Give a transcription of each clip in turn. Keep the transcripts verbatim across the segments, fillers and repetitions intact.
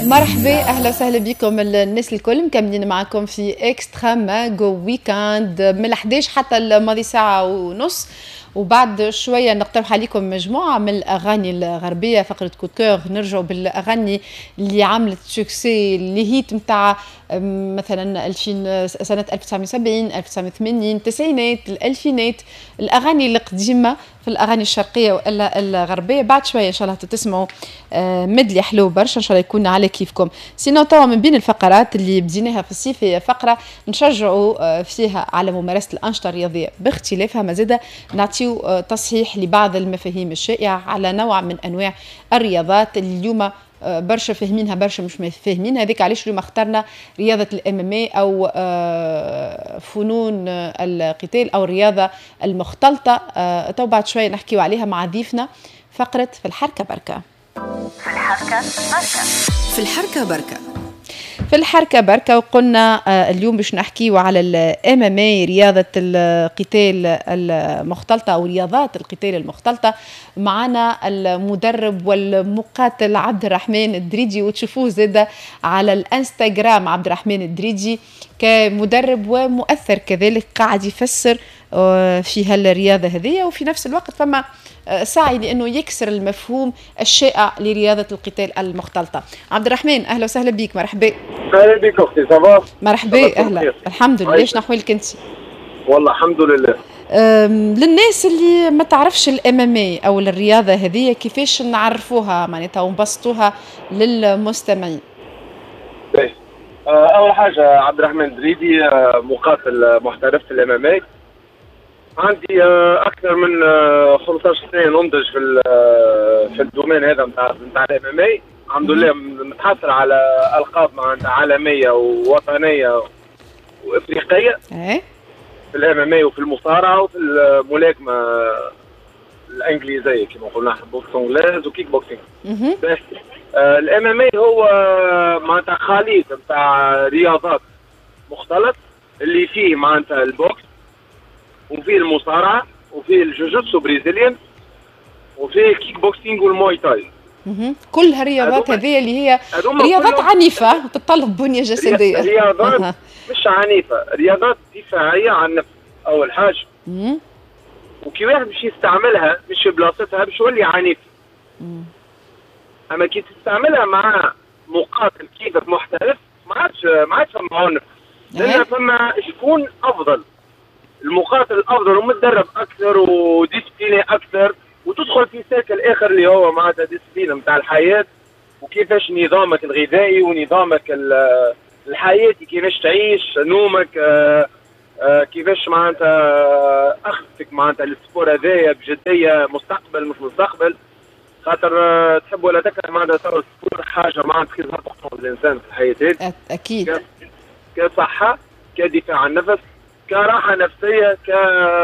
مرحبا، اهلا وسهلا بكم الناس الكل. مكملين معكم في اكسترا ماغو ويكاند من احداش حتى الماضي ساعه ونص، وبعد شويه نقترح عليكم مجموعه من الاغاني الغربيه. فقره كوكور نرجعوا بالاغاني اللي عملت سوكسي، اللي هيت نتاع مثلا ألفين، سنه ألف وتسعمائة وسبعين، ألف وتسعمائة وثمانين، التسعينات، الالفينات، الاغاني القديمه في الاغاني الشرقيه والا الغربيه. بعد شويه ان شاء الله تسمعوا مدلي حلو برشا، ان شاء الله يكون على كيفكم. سينو توا من بين الفقرات اللي بديناها في الصيف هي فقره نشجعوا فيها على ممارسه الانشطه الرياضيه باختلافها، مازال نعطيو تصحيح لبعض المفاهيم الشائعه على نوع من انواع الرياضات اللي اليوم برشا فاهمينها برشا مش فاهمينها. هذيك علاش اليوم اخترنا رياضه الام ام اي او فنون القتال او الرياضه المختلطه. تو بعد شويه نحكيو عليها مع ضيفنا فقره في الحركه بركه. في الحركه بركه في الحركه بركه في الحركة بركة. وقلنا اليوم باش نحكيو على الام ام اي، رياضة القتال المختلطة أو رياضات القتال المختلطة. معنا المدرب والمقاتل عبد الرحمن الدريدي، وتشوفوه زادة على الانستغرام عبد الرحمن الدريدي كمدرب ومؤثر كذلك، قاعد يفسر في هالرياضة هذه، وفي نفس الوقت فما سعي لأنه يكسر المفهوم الشائع لرياضة القتال المختلطة. عبد الرحمن أهلا وسهلا بك. مرحبا. اهلا بك اختي. صباح. مرحبا. اهلا. الحمد لله. شنو احوالك انت؟ والله الحمد لله. للناس اللي ما تعرفش الام ام اي او الرياضه هذه، كيفاش نعرفوها معناتها ونبسطوها للمستمعين؟ باهي. اول حاجه عبد الرحمن دريدي، مقاتل محترف في الام ام اي. عندي اكثر من خمسطاش سنه ننضج في في الدومين هذا نتاع نتاع الام ام اي. الحمد لله متحصل على القاب معناتها عالميه ووطنيه وافريقيه ايه في الام ام اي وفي المصارعه وفي الملاكمه الانجليزيه كما قلنا بوكس انجليز وكيك بوكسينج. الام ام اي هو معناتها خليط نتاع رياضات مختلط اللي فيه معناتها البوكس وفيه المصارعه وفيه الجوجوتسو بريزيليان وفيه الكيك بوكسينج والموي تاي. كل هالرياضات هذه اللي هي رياضات عنيفة تتطلب بنية جسدية. رياضات مش عنيفة، رياضات دفاعية عن النفس أول حاجة. وكي واحد باش يستعملها مش في بلاصتها باش يولي عنيف. أما كي تستعملها مع مقاتل كيفك محترف ما عادش ما عادش فما عنف، لأن فما شكون أفضل، المقاتل الأفضل ومتدرب أكثر وديسبليني أكثر، وتدخل في سيركل اخر اللي هو معناتها ديسبلين نتاع الحياه، وكيفاش نظامك الغذائي ونظامك الحياتي، كيفاش تعيش نومك، كيفاش معناتها اخذتك معناتها السبور هذايا بجديه، مستقبل مش مستقبل، خاطر تحب ولا تكره معناتها ترى السبور حاجه معناتها كثير مهمه للانسان في الحياه. اكيد. كصحه، كدفاع عن النفس، كراحه نفسيه، ك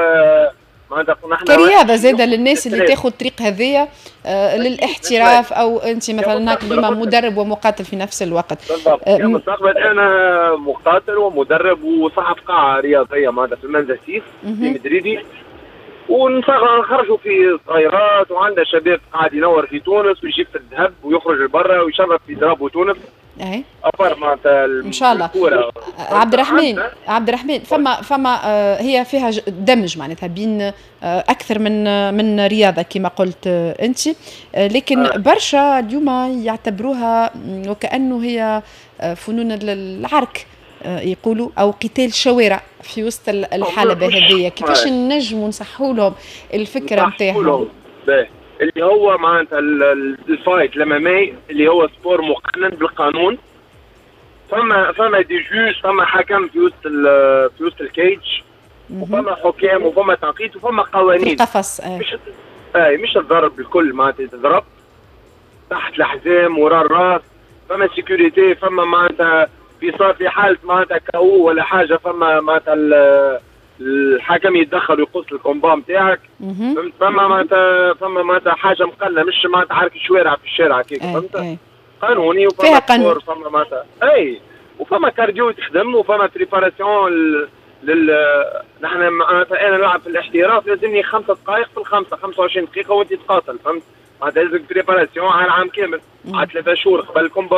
كرياضة زادة للناس اللي تاخذ طريق هذية آه للاحتراف، او انت مثلا هناك اليوم مدرب ومقاتل في نفس الوقت. بالضبط. آه مستقبل انا مقاتل ومدرب وصاحب قاعة رياضية معناتها في المنزسيس في مدريدي، ونخرجوا في طائرات، وعندنا شباب قاعد ينور في تونس ويجيب في الذهب ويخرج لبرا ويشرف في درابو تونس. اي افر معناتها ان شاء الله. عبد الرحمن عبد الرحمن فما فما آه هي فيها دمج معناتها بين آه اكثر من آه من رياضه كما قلت آه انت، آه لكن آه. برشا اليوم يعتبروها وكانه هي آه فنون العرك آه يقولوا، او قتال شوارع في وسط الحلبه هذه. كيفاش نجموا نصحوا لهم الفكره نتاعهم؟ اللي هو معناتها الفايت الامامي اللي هو سبور مقنن بالقانون، فما فما دي جوج، فما حكم في وسط في وسط الكيج، وفما حكام وفما تنقيط وفما قوانين القفص. آه. مش اي مش الضرب بالكل معناتها تضرب تحت الحزام وراء الراس، فما سيكوريتي، فما معناتها في صار في حاله معناتها كاو ولا حاجه، فما معناتها الحكم يتدخل ويقص الكومبا نتاعك. فما معناتها فما معناتها حاجه مقننه، مش معناتها عارك شوارع في الشارع كيك، فهمت؟ قانوني وفما قانون، فما معناتها اي وفما كارديو تخدم، وفما بريباراسيون لل نحن معناتها انا نلعب في الاحتراف لازمني خمسة دقائق في الخمسه خمسة وعشرين دقيقه وانت تقاتل، فهمت؟ معناتها لازم بريباراسيون على عام كامل، على ثلاثة شهور قبل الكومبا،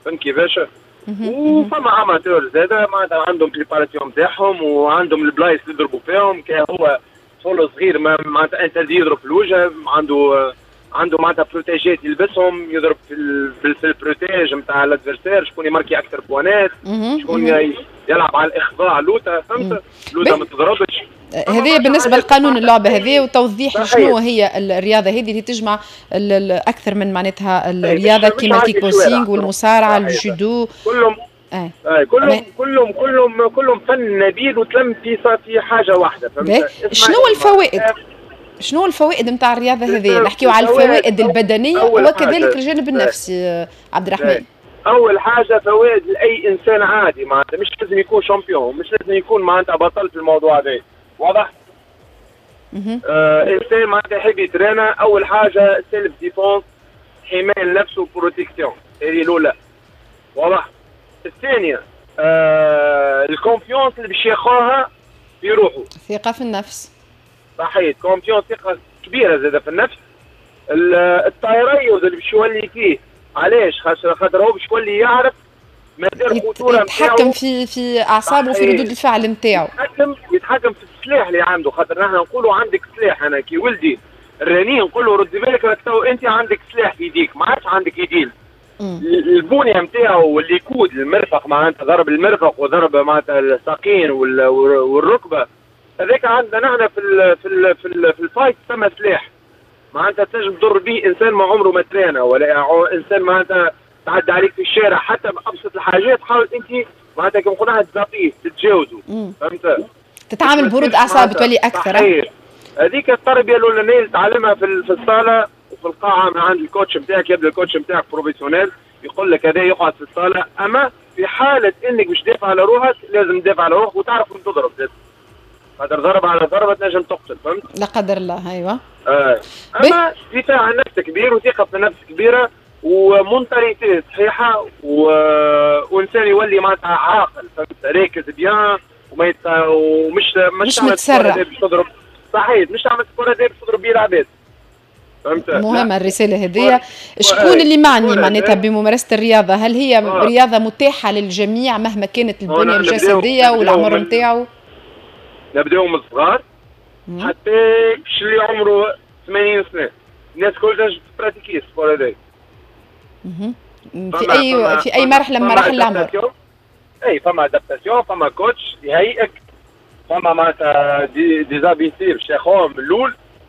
فهمت كيفاش؟ وفما اماتور زاده معناتها عندهم بريباراسيون نتاعهم وعندهم البلايص اللي يضربوا فيهم، كي هو طفل صغير معناتها انت يضرب في الوجه، عنده عنده معناتها بروتيجيت يلبسهم، يضرب في ال... في البروتيج نتاع الادفيرسير، شكون يماركي اكثر بوانات، شكون يلعب على الاخضاع لوتا، فهمت؟ لوتا ما تضربش. هذه بالنسبه لقانون اللعبه هذه، وتوضيح شنو هي الرياضه هذه اللي تجمع اكثر من معناتها الرياضه كيما الكيك بوكسينغ والمصارعه الجودو كلهم آه. آه. كلهم كلهم كلهم كلهم فن نبيل وتلم في في حاجه واحده، فهمت؟ شنو الفوائد؟ شنو الفوائد نتاع الرياضه هذه؟ نحكيو على الفوائد البدنيه وكذلك الجانب النفسي. عبد الرحمن، اول حاجه فوائد لاي انسان عادي، معناتها مش لازم يكون شامبيون، مش لازم يكون معناتها بطل في الموضوع هذا، واضح؟ آه انسان معناتها يحب يترينا، اول حاجه سيلف ديفونس، حمايه لنفسه وبروتيكسيون، هذه الاولى، واضح؟ الثانيه آه الكونفيونس اللي باش ياخذها في روحه، ثقه في النفس، صحيح، كونفيونس، ثقه كبيره زاده في النفس. التايريوز اللي باش يولي فيه، علاش؟ خاطر هو باش يولي يعرف مدى الخطوره، يتحكم في في اعصابه وفي ردود الفعل نتاعو، يتحكم يتحكم في السلاح اللي عنده، خاطر نحن نقولوا عندك سلاح. انا كي ولدي الراني نقول له ردي بالك راك تو انت عندك سلاح في يديك، ما عادش عندك يدين. البنيه نتاعو والليكود المرفق، معناتها ضرب المرفق وضرب معناتها الساقين والركبه، هذاك عندنا نحن في ال في ال في, ال في الفايت ثم سلاح، معناتها تنجم تضر به انسان ما عمره ما ترانا، ولا انسان معناتها تعدى عليك في الشارع، حتى بابسط الحاجات حاول انت معناتها كما قلنا تزابيه تتجاوزوا، فهمت؟ تتعامل برود اعصاب تولي اكثر. صحيح، هذيك التربيه الاولانيه اللي تعلمها في في الصاله وفي القاعه من عند الكوتش نتاعك، يبدا الكوتش نتاعك بروفيسيونيل يقول لك هذا يقعد في الصاله، اما في حاله انك باش تدافع على روحك لازم تدافع على روحك وتعرف وين تضرب، خاطر ضرب على ضربه تنجم تقتل، فهمت؟ لا قدر الله. ايوه. آه. اما دفاع عن النفس كبير وثقه في النفس كبيره ومونتاليتي صحيحه و... وانسان يولي معناتها عاقل، فهمت؟ راكز بيان وما يت... ومش مش متسرع باش تضرب، صحيح، مش تعمل سبور هذا باش تضرب بيه العباد، فهمت؟ مهمه الرساله هذه. شكون اللي معني معناتها بممارسه الرياضه؟ هل هي آه. رياضه متاحه للجميع مهما كانت البنيه الجسديه والعمر نتاعو؟ نبداو من الصغار حتى اللي عمره ثمانين سنه، الناس كل تنجم تبراتيكي السبور هذا. في اي في اي مرحله من مراحل العمر. اي فما ادابتاسيون، فما كوتش يهيئك، فما معناتها دي ديزابيتي باش ياخذهم من الاول،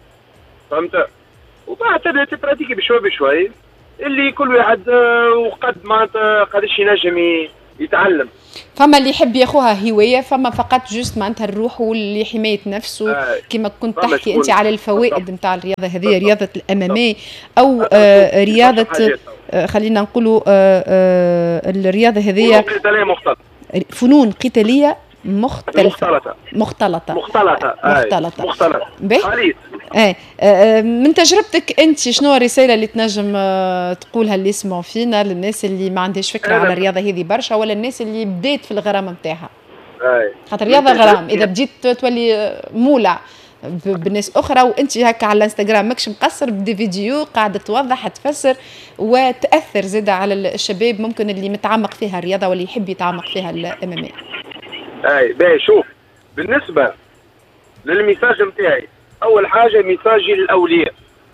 فهمت؟ وبعد تبدا تبراتيكي بشوي بشوي، اللي كل واحد وقد معناتها قداش ينجم يتعلم. فما اللي يحب ياخوها هوايه، فما فقط جوست معناتها الروح واللي حمايه نفسه. آه. كما كنت تحكي انت على الفوائد نتاع الرياضه هذه، رياضه الامامي او آه رياضه آه خلينا نقولوا آه آه الرياضه هذه فنون قتاليه مختلطه، فنون قتاليه مختلفه مختلطه مختلطه مختلطه مختلطه خليط. ايه آه من تجربتك انت شنو الرساله اللي تنجم آه تقولها اللي يسمعوا فينا، للناس اللي ما عندهاش فكره على الرياضه هذه برشا، ولا الناس اللي بدات في الغرام نتاعها؟ اي خاطر الرياضه غرام، اذا بديت تولي مولع بالناس اخرى، وانت هكا على الانستغرام ماكش مقصر بدي فيديو قاعده توضح تفسر وتاثر زاده على الشباب ممكن اللي متعمق فيها الرياضه واللي يحب يتعمق فيها الامامي. اي باهي، شوف بالنسبه للميساج نتاعي، اول حاجه ميساجي للاولياء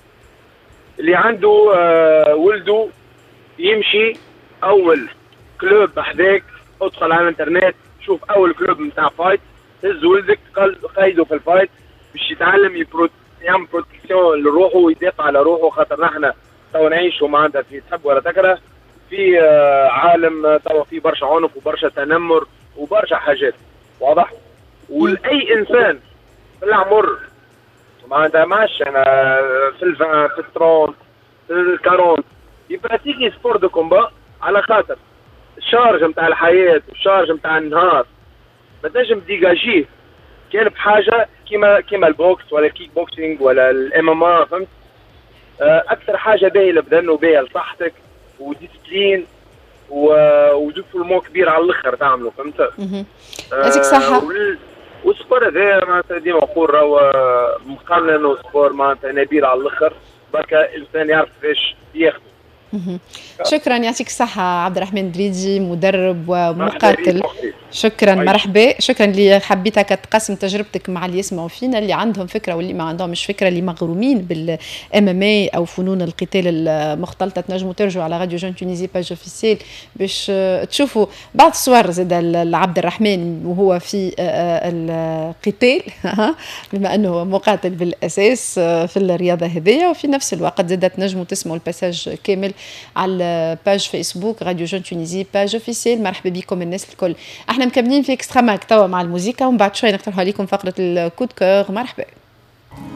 اللي عنده آه ولده يمشي اول كلوب بحذاك، ادخل على الانترنت شوف اول كلوب نتاع فايت، هز ولدك قيده في الفايت باش يتعلم يبروت... يعمل بروتكسيون لروحه ويدافع على روحه، خاطر نحن تو نعيشوا معناتها في تحب ولا تكره في آه عالم تو في برشا عنف وبرشا تنمر وبرشا حاجات، واضح؟ ولاي انسان في العمر معناتها ماشي انا في الفان في الترون في الكارون يبراتيكي سبور دو كومبا، على خاطر الشارج نتاع الحياه والشارج نتاع النهار ما تنجم ديجاجيه كان بحاجه كيما كيما البوكس ولا الكيك بوكسينج ولا الام ام ا، فهمت؟ اكثر حاجه باهيه للبدن وباهيه لصحتك وديسبلين ودوفلمون كبير على الاخر تعملوا، فهمت؟ يعطيك صحه. والسبور هذا معناتها ديما نقول راهو مقنن وسبور معناتها نبيل على الاخر، بركا الانسان يعرف كيفاش ياخذ. شكرا، يعطيك الصحة عبد الرحمن دريدي، مدرب ومقاتل. شكرا، مرحبا. شكرا اللي حبيتك تقسم تجربتك مع اللي يسمعوا فينا، اللي عندهم فكرة واللي ما عندهمش فكرة، اللي مغرومين بالام ام اي او فنون القتال المختلطة. تنجموا ترجعوا على راديو جون تونيزي باج اوفيسيل باش تشوفوا بعض الصور زاد لعبد الرحمن وهو في القتال بما انه مقاتل بالاساس في الرياضة هذيا. وفي نفس الوقت زاد تنجموا تسمعوا الباساج كامل على باج فيسبوك راديو جون تونيزي باج اوفيسيل. مرحبا بكم الناس الكل. احنا مكملين في اكسترا ماك توا مع الموسيقى، ومن بعد شويه نقترح عليكم فقره الكود كور. مرحبا.